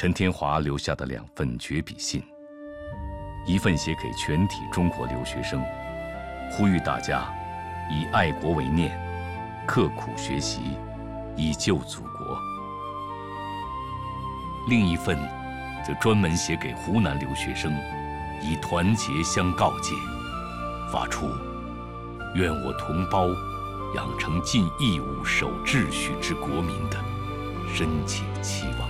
陈天华留下的2份绝笔信，一份写给全体中国留学生，呼吁大家以爱国为念，刻苦学习，以救祖国；另一份则专门写给湖南留学生，以团结相告诫，发出愿我同胞养成尽义务守秩序之国民的深切期望。